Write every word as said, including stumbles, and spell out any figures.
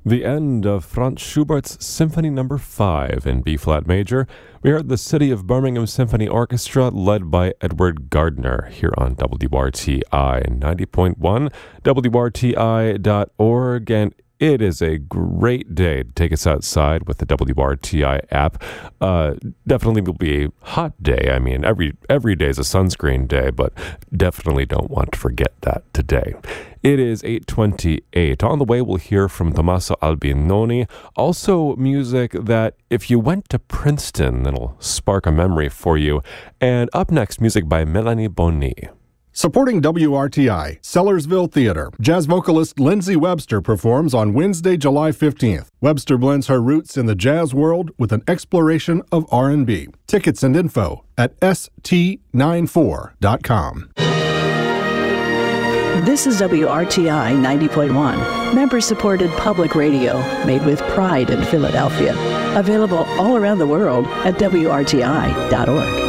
The end of Franz Schubert's Symphony Number five in B-flat major. We heard the City of Birmingham Symphony Orchestra led by Edward Gardner here on W R T I ninety point one, W R T I dot org, and it is a great day to take us outside with the W R T I app. Uh, definitely will be a hot day. I mean, every every day is a sunscreen day, but definitely don't want to forget that today. It is eight twenty-eight. On the way, we'll hear from Tommaso Albinoni. Also, music that, if you went to Princeton, it'll spark a memory for you. And up next, music by Melanie Boni. Supporting W R T I, Sellersville Theater. Jazz vocalist Lindsay Webster performs on Wednesday, July fifteenth. Webster blends her roots in the jazz world with an exploration of R and B. Tickets and info at S T ninety-four dot com. This is W R T I ninety point one, member-supported public radio made with pride in Philadelphia. Available all around the world at W R T I dot org.